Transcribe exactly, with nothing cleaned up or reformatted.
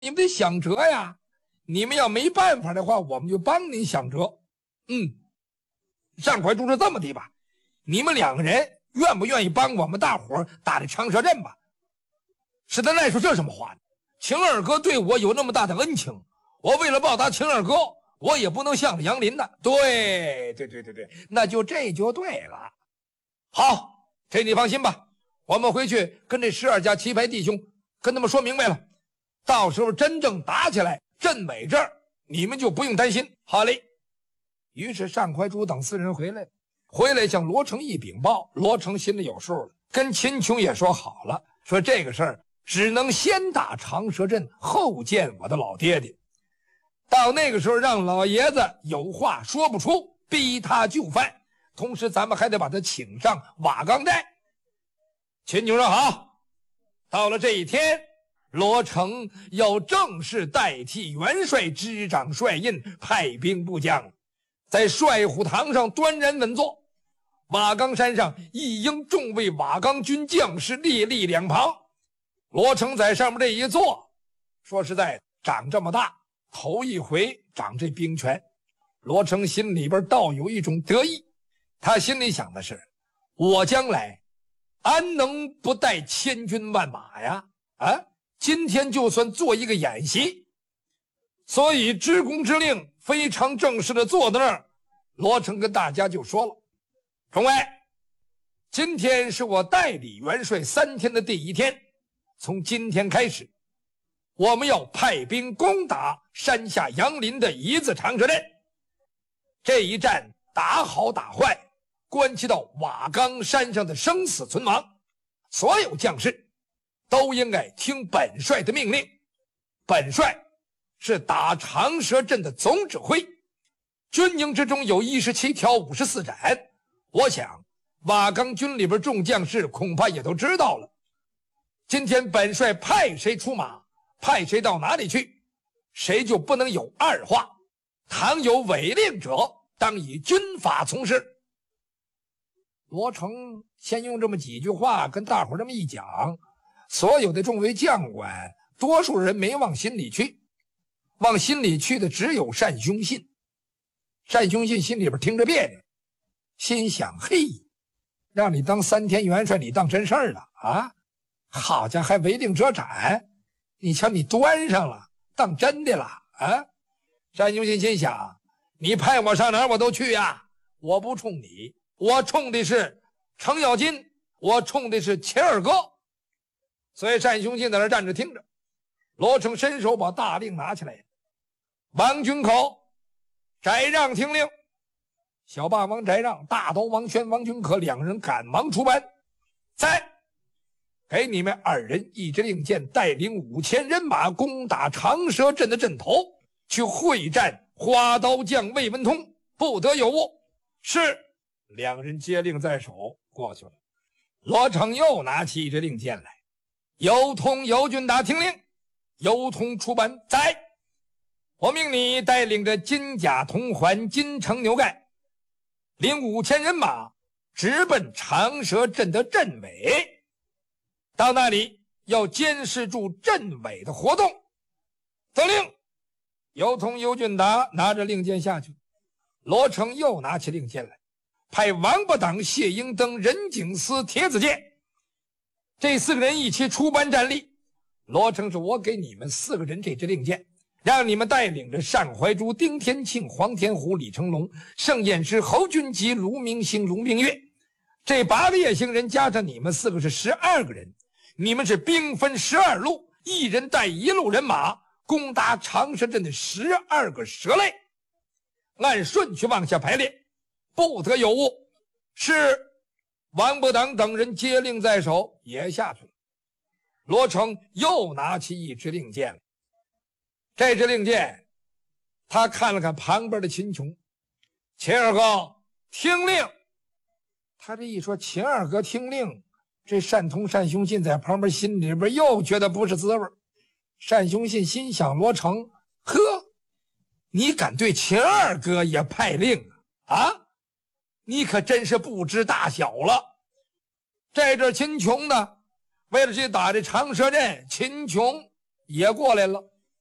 你们得想辙呀。你们要没办法的话，我们就帮您想辙。嗯，上回就说这么的吧，你们两个人愿不愿意帮我们大伙打这长蛇阵吧？史德奈说这什么话呢？秦二哥对我有那么大的恩情，我为了报答秦二哥，我也不能向着杨林的。对对对对对，那就这就对了。好，这你放心吧，我们回去跟这十二家棋牌弟兄跟他们说明白了，到时候真正打起来，镇委这儿你们就不用担心。好嘞。于是单怀珠等四人回来，回来向罗成一禀报，罗成心里有数了，跟秦琼也说好了，说这个事儿只能先打长蛇阵，后见我的老爹爹。到那个时候让老爷子有话说不出，逼他就范，同时咱们还得把他请上瓦岗寨。秦琼说好。到了这一天，罗成要正式代替元帅执掌帅印，派兵部将，在帅虎堂上端然稳坐。瓦岗山上一应众位瓦岗军将士列立两旁，罗成在上面这一坐，说实在长这么大头一回掌这兵权，罗成心里边倒有一种得意。他心里想的是，我将来安能不带千军万马呀？啊，今天就算做一个演习。所以知公之令非常正式的坐在那儿，罗成跟大家就说了，众位，今天是我代理元帅三天的第一天，从今天开始，我们要派兵攻打山下杨林的一字长蛇阵。这一战打好打坏，关系到瓦岗山上的生死存亡，所有将士都应该听本帅的命令。本帅是打长蛇阵的总指挥，军营之中有一十七条五十四斩，我想瓦岗军里边众将士恐怕也都知道了。今天本帅派谁出马，派谁到哪里去，谁就不能有二话，倘有违令者，当以军法从事。罗成先用这么几句话跟大伙这么一讲，所有的众位将官多数人没往心里去，往心里去的只有单兄信。单兄信心里边听着别扭，心想，嘿，让你当三天元帅，你当真事儿了啊？好家伙，还违令者斩，你瞧你端上了，当真的了啊？单兄信心想，你派我上哪儿我都去呀，我不冲你，我冲的是程咬金，我冲的是秦二哥。所以单兄信在那站着听着。罗成伸手把大令拿起来，王军口，翟让听令。小霸王翟让、大刀王宣、王军可两人赶忙出班，在给你们二人一支令箭，带领五千人马攻打长蛇阵的阵头，去会战花刀将魏文通，不得有误。是。两人接令在手，过去了。罗成又拿起一支令箭来，尤通、尤俊达听令。尤通出班，在我命你带领着金甲铜环、金城牛盖，领五千人马直奔长蛇阵的阵尾，到那里要监视住阵尾的活动。得令。尤通、尤俊达拿着令箭下去，罗成又拿起令箭来，派王八党、谢英登、任景思、铁子健这四个人一起出班站立。罗成是我给你们四个人这支令箭，让你们带领着单怀珠、丁天庆、黄天虎、李成龙、盛彦师、侯君集、卢明星、卢明月，这八个夜行人加上你们四个是十二个人，你们是兵分十二路，一人带一路人马，攻打长蛇阵的十二个蛇类，按顺序往下排列，不得有误。是。王八党等人接令在手，也下去了。罗成又拿起一支令箭，这支令箭他看了看旁边的秦琼，秦二哥听令。他这一说秦二哥听令，这单通、单兄信在旁边心里边又觉得不是滋味。单兄信心想，罗成，呵，你敢对秦二哥也派令啊？你可真是不知大小了。这阵秦琼呢，为了去打这长蛇阵，秦琼也过来了。